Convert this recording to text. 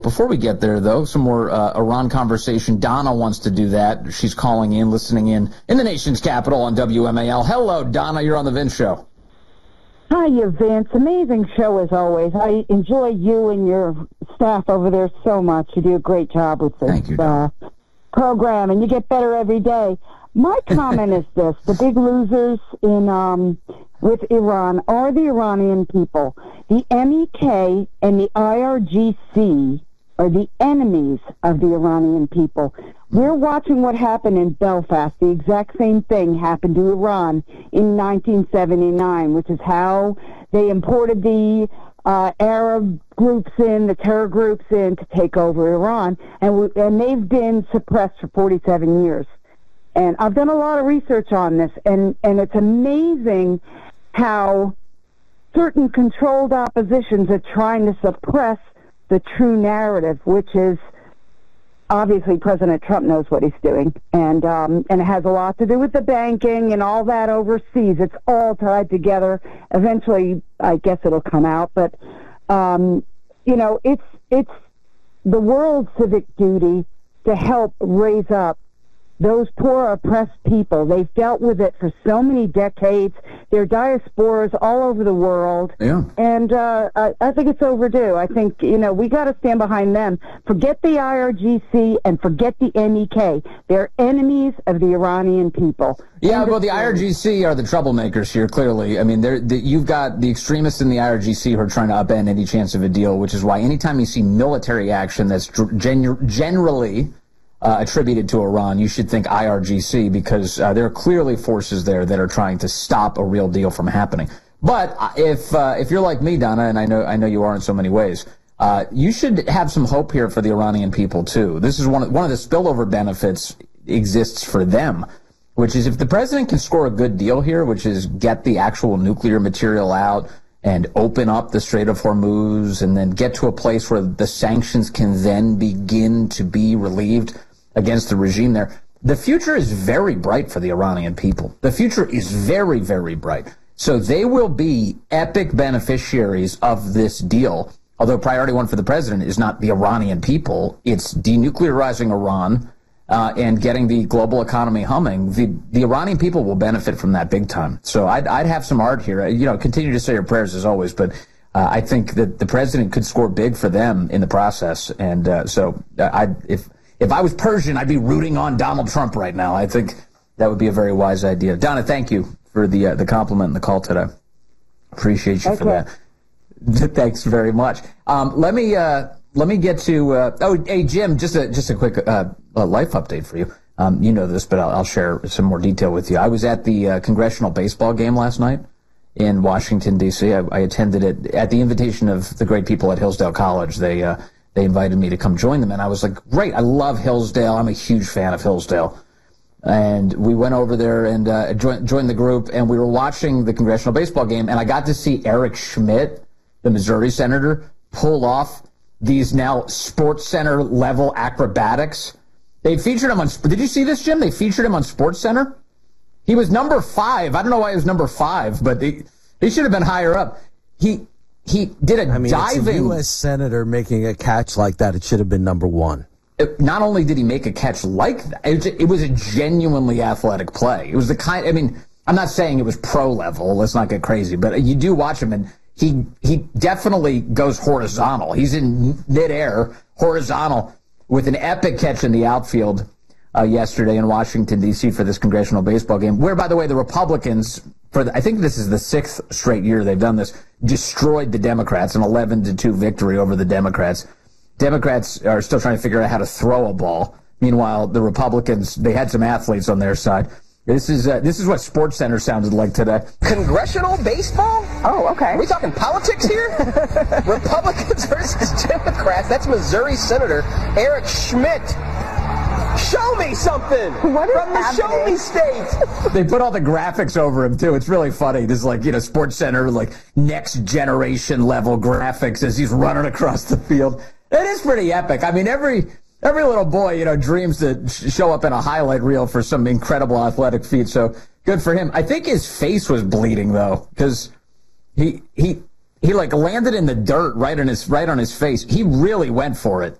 Before we get there, though, some more Iran conversation. Donna wants to do that. She's calling in, listening in the nation's capital on WMAL. Hello, Donna. You're on the Vince Show. Hi, Vince. Amazing show as always. I enjoy you and your staff over there so much. You do a great job with this program, and you get better every day. My comment is this: the big losers in with Iran are the Iranian people. The MEK and the IRGC are the enemies of the Iranian people. We're watching what happened in Belfast. The exact same thing happened to Iran in 1979, which is how they imported the Arab groups in, the terror groups in to take over Iran, and they've been suppressed for 47 years. And I've done a lot of research on this, and it's amazing how certain controlled oppositions are trying to suppress the true narrative, which is obviously President Trump knows what he's doing, and it has a lot to do with the banking and all that overseas. It's all tied together. Eventually, I guess it'll come out, but it's the world's civic duty to help raise up those poor, oppressed people. They've dealt with it for so many decades. There are diasporas all over the world. Yeah. And I think it's overdue. I think, we got to stand behind them. Forget the IRGC and forget the MEK. They're enemies of the Iranian people. Yeah, well, the IRGC are the troublemakers here, clearly. I mean, you've got the extremists in the IRGC who are trying to upend any chance of a deal, which is why anytime you see military action that's generally attributed to Iran, you should think IRGC, because there are clearly forces there that are trying to stop a real deal from happening. But if you're like me, Donna, and I know you are in so many ways, you should have some hope here for the Iranian people too. This is one of the spillover benefits exists for them, which is if the president can score a good deal here, which is get the actual nuclear material out and open up the Strait of Hormuz and then get to a place where the sanctions can then begin to be relieved against the regime there. The future is very bright for the Iranian people. The future is very, very bright. So they will be epic beneficiaries of this deal, although priority one for the president is not the Iranian people. It's denuclearizing Iran and getting the global economy humming. The Iranian people will benefit from that big time. So I'd have some art here. Continue to say your prayers as always, but I think that the president could score big for them in the process. And if I was Persian, I'd be rooting on Donald Trump right now. I think that would be a very wise idea. Donna, thank you for the compliment and the call today. Appreciate you for that. Thanks very much. Let me get to hey Jim, just a quick life update for you. You know this, but I'll share some more detail with you. I was at the congressional baseball game last night in Washington D.C. I attended it at the invitation of the great people at Hillsdale College. They invited me to come join them, and I was like, great, I love Hillsdale. I'm a huge fan of Hillsdale. And we went over there and joined the group, and we were watching the congressional baseball game, and I got to see Eric Schmidt, the Missouri senator, pull off these now Sports Center level acrobatics. They featured him on, did you see this, Jim? They featured him on Sports Center. He was number 5. I don't know why he was number 5, but he should have been higher up. He did a diving. It's a U.S. senator making a catch like that. It should have been number 1. Not only did he make a catch like that, it was a genuinely athletic play. It was the kind, I'm not saying it was pro level. Let's not get crazy, but you do watch him, and he definitely goes horizontal. He's in midair, horizontal, with an epic catch in the outfield yesterday in Washington, D.C. for this congressional baseball game, where, by the way, the Republicans, I think this is the 6th straight year they've done this, destroyed the Democrats, an 11-2 victory over the Democrats. Democrats are still trying to figure out how to throw a ball. Meanwhile, the Republicans, they had some athletes on their side. This is what Sports Center sounded like today. Congressional baseball? Oh, okay. Are we talking politics here? Republicans versus Democrats. That's Missouri Senator Eric Schmidt. Show me something what is from the happening? Show Me State. They put all the graphics over him, too. It's really funny. This is Sports Center, next generation level graphics as he's running across the field. It is pretty epic. Every little boy, dreams to show up in a highlight reel for some incredible athletic feat. So good for him. I think his face was bleeding though, because he He like landed in the dirt right on his face. He really went for it.